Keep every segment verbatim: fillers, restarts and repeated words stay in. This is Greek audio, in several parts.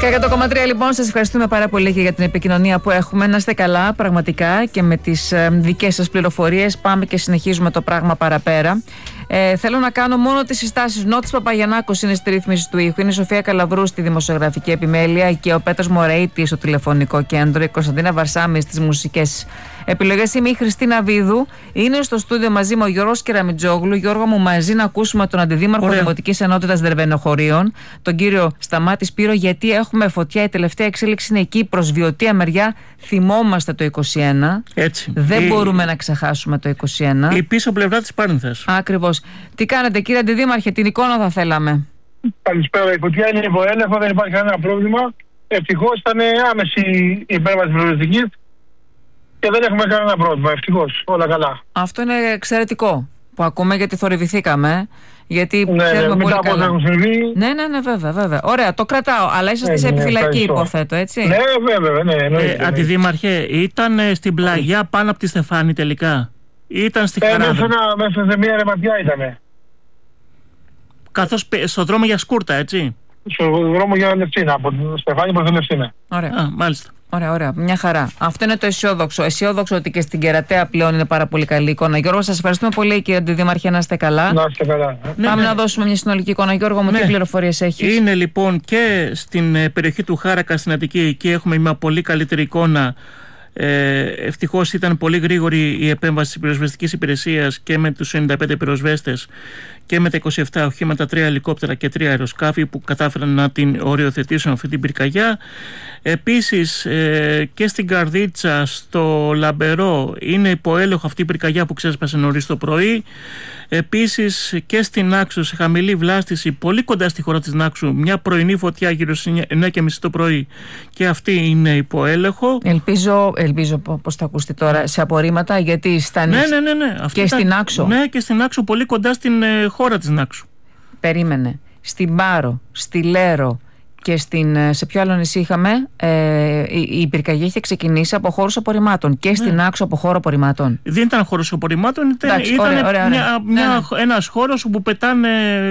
εκατό κόμμα τρία λοιπόν, σας ευχαριστούμε πάρα πολύ και για την επικοινωνία που έχουμε. Να είστε καλά πραγματικά και με τις ε, δικές σας πληροφορίες. Πάμε και συνεχίζουμε το πράγμα παραπέρα. Ε, θέλω να κάνω μόνο τις συστάσεις. Νότης Παπαγιαννάκος είναι στη ρύθμιση του ήχου. Είναι η Σοφία Καλαβρού στη δημοσιογραφική επιμέλεια και ο Πέτρος Μωρέιτη στο τηλεφωνικό κέντρο. Η Κωνσταντίνα Βαρσάμι στις μουσικές επιλογές. Είμαι η Χριστίνα Βίδου. Είναι στο στούντιο μαζί μου ο Γιώργος Κεραμιτζόγλου. Γιώργο μου, μαζί να ακούσουμε τον Αντιδήμαρχο Δημοτικής Ενότητας Δερβενοχωρίων, τον κύριο Σταμάτη Σπύρο, γιατί έχουμε φωτιά. Η τελευταία εξέλιξη είναι εκεί προς Βιωτία μεριά. Θυμόμαστε το είκοσι ένα. Έτσι. Δεν η... μπορούμε να ξεχάσουμε το είκοσι ένα. Η πίσω πλευρά της Πάρνηθας. Ακριβώς. Τι κάνετε, κύριε Αντιδήμαρχε, την εικόνα θα θέλαμε. Καλησπέρα. Η φωτιά είναι υποέλεγχο, δεν υπάρχει κανένα πρόβλημα. Ευτυχώς ήταν άμεση η υπέρβαση πυροσβεστικής και δεν έχουμε κανένα πρόβλημα. Ευτυχώς. Όλα καλά. Αυτό είναι εξαιρετικό που ακούμε, γιατί θορυβηθήκαμε. Γιατί ναι, ξέρουμε ναι, πολύ μετά καλά. Έχουν συμβεί. Ναι, ναι, ναι, βέβαια, βέβαια. Ωραία, το κρατάω. Αλλά είσαστε ναι, σε ναι, επιφυλακή, ευχαριστώ. υποθέτω, έτσι. Ναι, βέβαια, ναι. Εννοείται, ε, Αντιδήμαρχε, ήταν στην πλαγιά πάνω από τη Στεφάνη τελικά? Ήταν στη Χαράδρα? Ε, μέσα, μέσα σε μια ρεματιά ήτανε. Καθώς στο δρόμο για Σκούρτα, έτσι. Στο δρόμο για Λευκίνα, από την Στεφάνη προς την Λευκίνα. Ωραία. Α, μάλιστα. Ωραία, ωραία. Μια χαρά. Αυτό είναι το αισιόδοξο. Αισιόδοξο ότι και στην Κερατέα πλέον είναι πάρα πολύ καλή εικόνα. Γιώργο, σας ευχαριστούμε πολύ, κύριε Αντιδήμαρχε, να είστε καλά. Να είστε καλά. Ναι, Πάμε ναι. να δώσουμε μια συνολική εικόνα. Γιώργο μου, ναι. τι πληροφορίες έχεις? Είναι λοιπόν και στην περιοχή του Χάρακα στην Αττική, εκεί έχουμε μια πολύ καλύτερη εικόνα. Ε, ευτυχώς ήταν πολύ γρήγορη η επέμβαση της πυροσβεστικής υπηρεσίας και με τους ενενήντα πέντε πυροσβέστες και με τα είκοσι επτά οχήματα, τρία ελικόπτερα και τρία αεροσκάφη που κατάφεραν να την οριοθετήσουν αυτή την πυρκαγιά. Επίσης ε, και στην Καρδίτσα, στο Λαμπερό, είναι υποέλεγχο αυτή η πυρκαγιά που ξέσπασε νωρίς το πρωί. Επίσης και στην Νάξο, σε χαμηλή βλάστηση, πολύ κοντά στη χώρα της Νάξου, μια πρωινή φωτιά γύρω στις εννιά και μισή το πρωί, και αυτή είναι υποέλεγχο. Ελπίζω, ελπίζω πώς θα ακουστεί τώρα, σε απορρίμματα, γιατί στα ναι, ναι, ναι, ναι. και ήταν... στην Νάξο. Ναι, και στην Νάξο, πολύ κοντά στην ε, χώρα της Νάξου. Περίμενε. Στην Πάρο, στη Λέρο και στην, σε ποιο άλλο νησί είχαμε, ε, η, η πυρκαγιά είχε ξεκινήσει από χώρους απορριμμάτων και στην ναι. Άξο από χώρο απορριμμάτων. Δεν ήταν χώρος απορριμμάτων, ήταν, Εντάξει, ήταν ωραία, ωραία, μια, ωραία. μια, ναι. ένας χώρος όπου πετάνε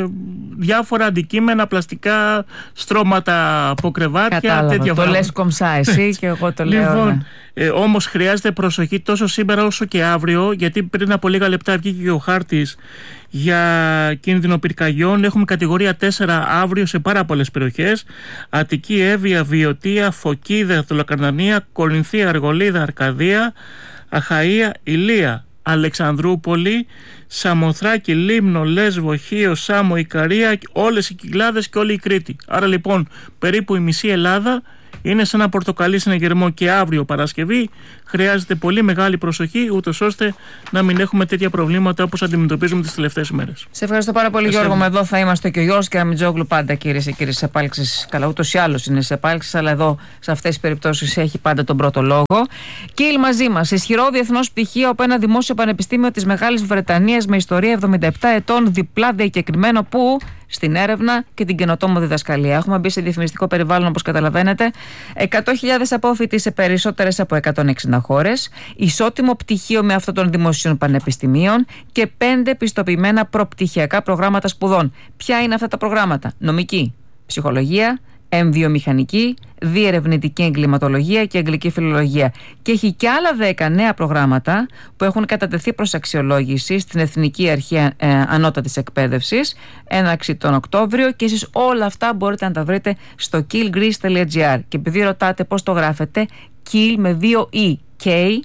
διάφορα αντικείμενα, πλαστικά, στρώματα από κρεβάτια. Κατάλαβα, τέτοια το λες κομψά εσύ και εγώ το λέω. Λοιπόν, ναι. ε, όμως χρειάζεται προσοχή τόσο σήμερα όσο και αύριο, γιατί πριν από λίγα λεπτά βγήκε και ο χάρτης για κίνδυνο πυρκαγιών. Έχουμε κατηγορία τέσσερα αύριο σε πάρα πολλές περιοχές: Αττική, Εύβοια, Βιωτία, Φωκίδα, Θολοκαρνανία, Κορινθία, Αργολίδα, Αρκαδία, Αχαΐα, Ηλία, Αλεξανδρούπολη, Σαμοθράκη, Λίμνο, Λέσβο, Χίο, Σάμο, Ικαρία, όλες οι Κυκλάδες και όλη η Κρήτη. Άρα λοιπόν περίπου η μισή Ελλάδα είναι σε ένα πορτοκαλί συναγερμό και αύριο Παρασκευή χρειάζεται πολύ μεγάλη προσοχή, ούτως ώστε να μην έχουμε τέτοια προβλήματα όπως αντιμετωπίζουμε τις τελευταίες ημέρες. Σε ευχαριστώ πάρα πολύ, Γιώργο. Με εδώ θα είμαστε και ο Γιώργος Κεραμιτζόγλου, πάντα κυρίες και κύριοι, σε επάλξεις. Καλά, ούτως ή άλλως είναι σε επάλξεις, αλλά εδώ σε αυτές τις περιπτώσεις έχει πάντα τον πρώτο λόγο. Κιλ μαζί μας. Ισχυρό διεθνώς πτυχίο από ένα δημόσιο πανεπιστήμιο της Μεγάλης Βρετανίας με ιστορία εβδομήντα επτά ετών, διπλά διακεκριμένο, που στην έρευνα και την καινοτόμο διδασκαλία. Έχουμε μπει σε διαφημιστικό περιβάλλον, όπως καταλαβαίνετε. εκατό χιλιάδες απόφοιτοι σε περισσότερες από εκατόν εξήντα χώρες. Ισότιμο πτυχίο με αυτών των δημοσίων πανεπιστημίων και πέντε πιστοποιημένα προπτυχιακά προγράμματα σπουδών. Ποια είναι αυτά τα προγράμματα? Νομική, ψυχολογία, εμβιομηχανική, διερευνητική εγκληματολογία και αγγλική φιλολογία. Και έχει και άλλα δέκα νέα προγράμματα που έχουν κατατεθεί προς αξιολόγηση στην Εθνική Αρχή ε, Ανώτατης Εκπαίδευσης, έναρξη τον Οκτώβριο, και εσείς όλα αυτά μπορείτε να τα βρείτε στο killgreece τελεία gr. Και επειδή ρωτάτε πώς το γράφετε, kill με δύο e, K,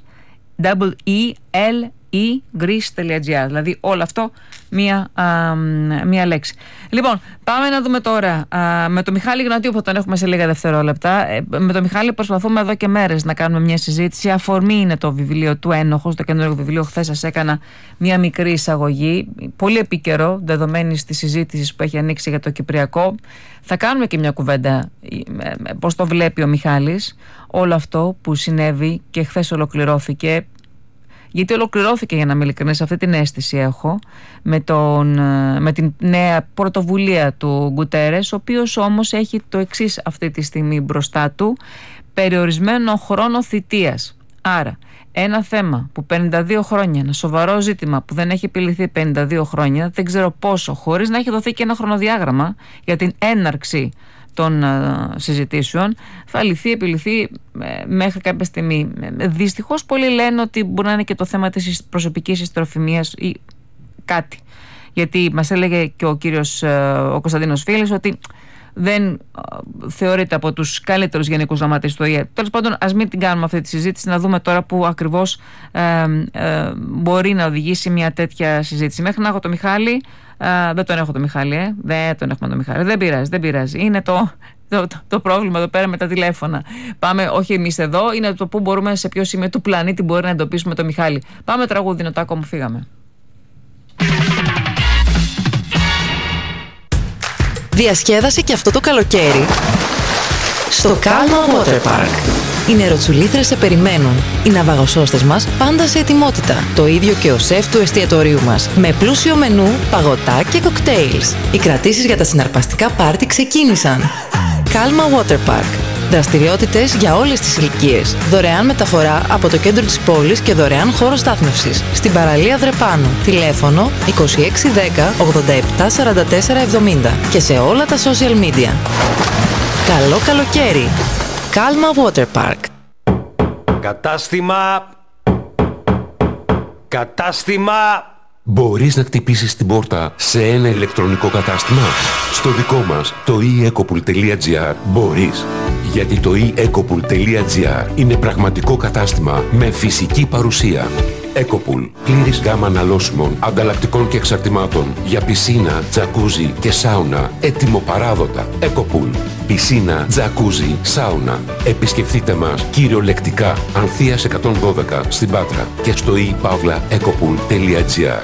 double E, L, ή greece τελεία gr, δηλαδή όλο αυτό μία, α, μία λέξη. Λοιπόν, πάμε να δούμε τώρα α, με τον Μιχάλη Γνατίου, που τον έχουμε σε λίγα δευτερόλεπτα. Ε, με τον Μιχάλη προσπαθούμε εδώ και μέρες να κάνουμε μια συζήτηση. Αφορμή είναι το βιβλίο του Ένοχος, το καινούργιο βιβλίο. Χθες σας έκανα μια μικρή εισαγωγή, πολύ επίκαιρο, δεδομένη τη συζήτηση που έχει ανοίξει για το Κυπριακό. Θα κάνουμε και μια κουβέντα πώς το βλέπει ο Μιχάλης όλο αυτό που συνέβη και χθες ολοκληρώθηκε. Γιατί ολοκληρώθηκε, για να είμαι ειλικρινής, αυτή την αίσθηση έχω με, τον, με την νέα πρωτοβουλία του Γκουτέρες, ο οποίος όμως έχει το εξής αυτή τη στιγμή μπροστά του: περιορισμένο χρόνο θητείας. Άρα ένα θέμα που πενήντα δύο χρόνια, ένα σοβαρό ζήτημα που δεν έχει επιληθεί πενήντα δύο χρόνια, δεν ξέρω πόσο, χωρίς να έχει δοθεί και ένα χρονοδιάγραμμα για την έναρξη των α, συζητήσεων θα λυθεί, επιλυθεί ε, μέχρι κάποια στιγμή. Δυστυχώς πολλοί λένε ότι μπορεί να είναι και το θέμα της προσωπικής ιστροφημίας ή κάτι. Γιατί μας έλεγε και ο κύριος ο Κωνσταντίνος Φίλης ότι δεν θεωρείται από τους καλύτερους γενικούς γραμματείς του Ο Η Ε. Τέλος πάντων, ας μην την κάνουμε αυτή τη συζήτηση, να δούμε τώρα που ακριβώς ε, ε, μπορεί να οδηγήσει μια τέτοια συζήτηση. Μέχρι να έχω το Μιχάλη, ε, δεν τον έχω το Μιχάλη, ε, δεν τον έχουμε το Μιχάλη, δεν πειράζει, δεν πειράζει. Είναι το, το, το, το πρόβλημα εδώ πέρα με τα τηλέφωνα. Πάμε, όχι εμείς εδώ, είναι το που μπορούμε, σε ποιο σημείο του πλανήτη μπορεί να εντοπίσουμε το Μιχάλη. Πάμε τραγούδι, Νοτάκο μου, φύγαμε. Διασκέδασε και αυτό το καλοκαίρι στο Calma Water Park. Οι νεροτσουλήθρες σε περιμένουν. Οι ναυαγοσώστες μας πάντα σε ετοιμότητα. Το ίδιο και ο σεφ του εστιατορίου μας. Με πλούσιο μενού, παγωτά και κοκτέιλς. Οι κρατήσεις για τα συναρπαστικά πάρτι ξεκίνησαν. Calma Water Park. Δραστηριότητες για όλες τις ηλικίες. Δωρεάν μεταφορά από το κέντρο της πόλης και δωρεάν χώρο στάθμευσης. Στην παραλία Δρεπάνου. Τηλέφωνο είκοσι έξι δέκα ογδόντα επτά σαράντα τέσσερα εβδομήντα και σε όλα τα social media. Καλό καλοκαίρι. Calma Water Park. Κατάστημα. Κατάστημα. Μπορείς να χτυπήσεις την πόρτα σε ένα ηλεκτρονικό κατάστημα? Στο δικό μας, το e ecopool τελεία gr, μπορείς. Γιατί το e ecopool τελεία gr είναι πραγματικό κατάστημα με φυσική παρουσία. Ecopool, πλήρης γκάμα αναλώσιμων, ανταλλακτικών και εξαρτημάτων για πισίνα, τζακούζι και σάουνα, έτοιμο παράδοτα. Ecopool, πισίνα, τζακούζι, σάουνα. Επισκεφτείτε μας κυριολεκτικά Ανθείας εκατόν δώδεκα στην Πάτρα και στο e παύλα ecopool τελεία gr.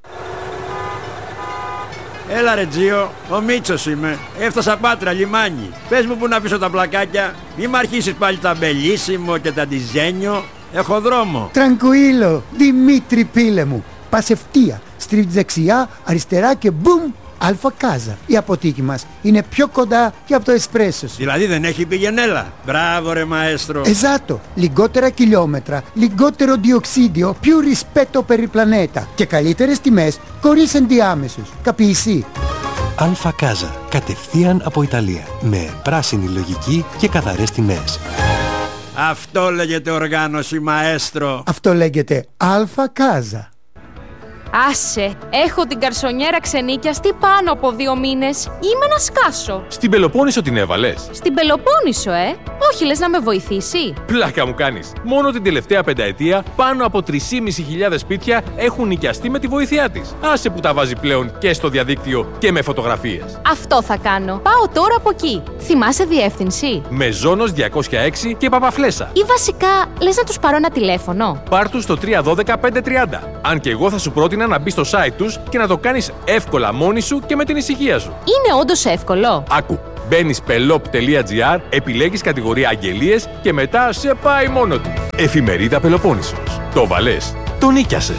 Έλα ρε Τζίο, ο Μίτσος είμαι. Έφτασα Πάτρα, λιμάνι. Πες μου που να πίσω τα πλακάκια. Μη μ' αρχίσεις πάλι τα μπελίσιμο και τα ντιζένιο. Έχω δρόμο. Τρανκουίλο, Δημήτρη πίλε μου. Πας ευθεία, στρίβεις δεξιά, αριστερά και μπουμ, Αλφα Κάζα. Η αποθήκη μας είναι πιο κοντά και από το εσπρέσο σου. Δηλαδή δεν έχει πηγενέλα. Μπράβο ρε μαέστρο. Εζάτο, λιγότερα χιλιόμετρα, λιγότερο διοξίδιο, più rispetto per il planeta και καλύτερες τιμές χωρίς ενδιάμεσους. Καπιεισί. Αλφα Κάζα, κατευθείαν από Ιταλία, με πράσινη λογική και καθαρές τιμές. Αυτό λέγεται οργάνωση μαέστρο. Αυτό λέγεται Αλφα Κάζα. Άσε, έχω την καρσονιέρα ξενίκιαστη πάνω από δύο μήνες. Είμαι να σκάσω. Στην Πελοπόννησο την έβαλες? Στην Πελοπόννησο, ε. Όχι, λες να με βοηθήσει? Πλάκα μου κάνεις. Μόνο την τελευταία πενταετία πάνω από τρεις χιλιάδες πεντακόσια σπίτια έχουν νοικιαστεί με τη βοήθειά της. Άσε που τα βάζει πλέον και στο διαδίκτυο και με φωτογραφίες. Αυτό θα κάνω. Πάω τώρα από εκεί. Θυμάσαι διεύθυνση? Μεζόνος διακόσια έξι και Παπαφλέσσα. Ή βασικά, λες να τους πάρω ένα τηλέφωνο? Πάρ' τους στο τρία ένα δύο πέντε τριάντα. Αν και εγώ θα σου πρότεινα να μπεις στο site τους και να το κάνεις εύκολα μόνη σου και με την ησυχία σου. Είναι όντως εύκολο? Άκου. Μπαίνεις πελόπ τελεία gr, επιλέγεις κατηγορία αγγελίες και μετά σε πάει μόνο του. Εφημερίδα Πελοπόννησος. Το βαλές. Το νίκιασες.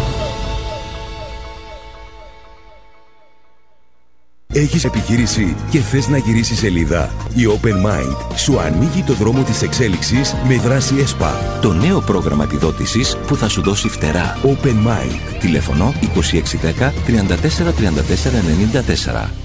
Έχεις επιχείρηση και θες να γυρίσεις σελίδα? Η Open Mind σου ανοίγει το δρόμο της εξέλιξης με δράση ΕΣΠΑ. Το νέο πρόγραμμα επιδότησης που θα σου δώσει φτερά. Open Mind. Τηλέφωνο είκοσι έξι δέκα τριάντα τέσσερα τριάντα τέσσερα ενενήντα τέσσερα.